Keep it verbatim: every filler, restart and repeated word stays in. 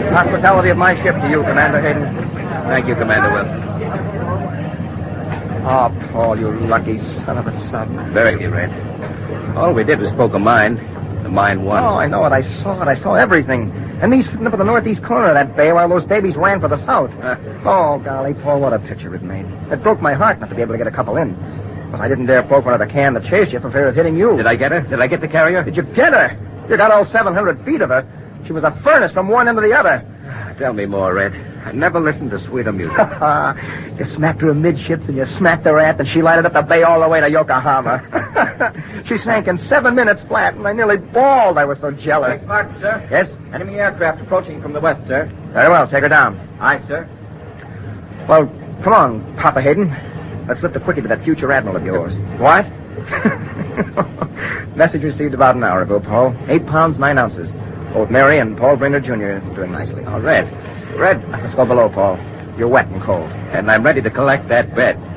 Hospitality of my ship to you, Commander Hayden. Thank you, Commander Wilson. Oh, Paul, you lucky son of a son. Very, Red. All we did was poke a mine. The mine won. Oh, I know it. I saw it. I saw everything. And me sitting up at the northeast corner of that bay while those babies ran for the south. Uh, oh, golly, Paul, what a picture it made. It broke my heart not to be able to get a couple in. But I didn't dare poke one of the can that chased you for fear of hitting you. Did I get her? Did I get the carrier? Did you get her? You got all seven hundred feet of her. She was a furnace from one end to the other. Tell me more, Red. I never listened to sweeter music. You smacked her amidships and you smacked her aft and she lighted up the bay all the way to Yokohama. She sank in seven minutes flat and I nearly bawled. I was so jealous. Beg pardon, sir? Yes? Enemy aircraft approaching from the west, sir. Very well. Take her down. Aye, sir. Well, come on, Papa Hayden. Let's lift the quickie to that future admiral of yours. What? Message received about an hour ago, Paul. Eight pounds, nine ounces. Both Mary and Paul Brainerd Junior doing nicely. Oh, Red. Red. Let's go below, Paul. You're wet and cold. And I'm ready to collect that bet.